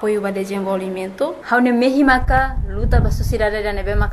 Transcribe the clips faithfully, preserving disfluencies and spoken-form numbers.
apoio ao desenvolvimento. Haune mehimaka luta ba sociedade da nebemak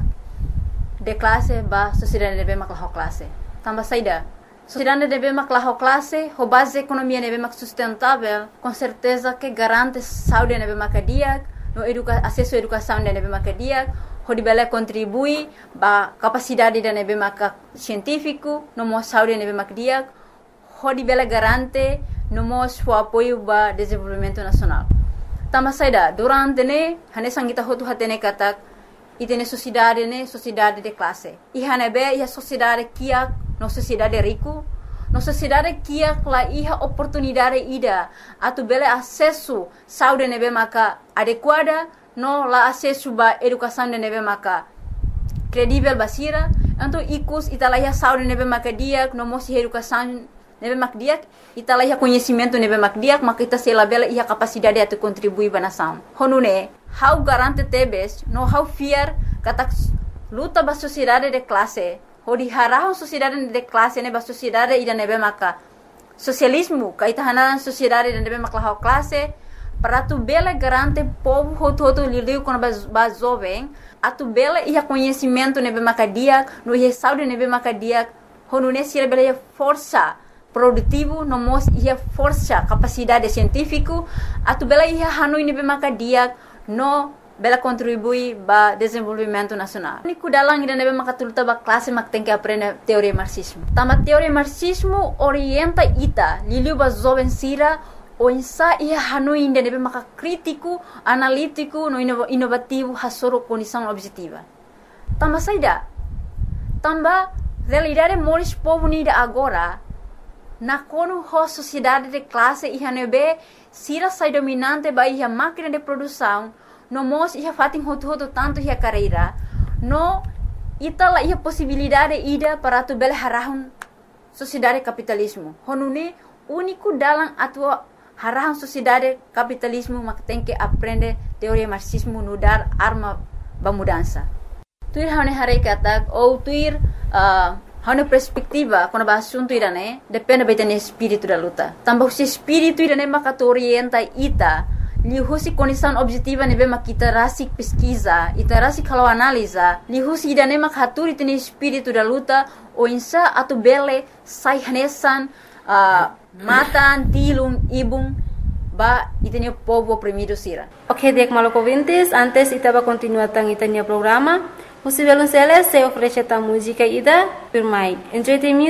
de classe ba sociedade nebemak la classe. Tamba saída. Sociedade nebemak la classe, ho base economia nebemak sustentável, com certeza que garante saúde nebemak dia, no educa acesso à educação nebemak dia. Ho dibela contribui ba capacidade da nebemak científico, no mo saúde nebemak dia. Ho dibela garante no mo o apoio ba desenvolvimento nacional. Tama saida durante ne hane sangita hotu hatene katak itene sociedade ne sociedade de classe. I hane be ia sociedade kia no sociedade rico, no sociedade kia la iha oportunidade ida atu bele acesso saúde nebe maka adequada no la acesso ba educação de nebe maka credível basira, então ikus italaya saúde nebe maka dia no mosi educação nebe mak dia italaya conhecimento nebe mak dia maka ita sela bela iha capacidade atu contribuir ba nação. Honune how garante tebes no how fear katak luta ba sociedade de classe. Hodi harahon sociedade de classe ne ba sociedade ida nebe maka socialismo ka ita hanaran sociedade de nebe maka la classe para tu bela garante povo hoto hoto lidiu com ba jovem atu bela ia conhecimento nebe maka dia no ia saúde nebe maka dia honune sira bela ia força produtivo no mos ia força capacidade científico atu bela ia hanui nebe maka dia no bela contribui ba desenvolvimento nacional. Niku dalang ida nebe makatuluta ba classe mak tem que aprender teoria marxismo. Tama teoria marxismo orienta ita liliu ba jovem sira o insa ia hanui ida nebe maka crítico, analítico, no inovativo hasoro condição objetiva. Tama saida. Tamba realidade moris povo nida agora na kono ho sociedade de classe ia nebe sira sai dominante ba ia máquina de produção no mos ia fatin hotu hotu tanto ia carreira no itala ia possibilidade ida para tu bel harahun sociedade capitalismo honune único dalam atua harahun sociedade capitalismo mak tem que aprender teoria marxismo no dar arma ba mudança tuir hane hare katak ou tuir uh, hane perspectiva quando ba assunto irane depende betene espírito da luta tambah se espírito irane mak orienta ita lihusi condição objetiva nebe mak kita rasik pesquisa ita rasik kalau analisa lihusi idane mak haturi tene espírito da luta o insa atu bele sai hanesan uh, matan tilum ibum ba itene povo oprimido sira. Ok, dek maloko ouvintes, antes ita va continuar tang itanya programa. Music Violonceles se ofrece ta música ida por mai. Enjoy the music.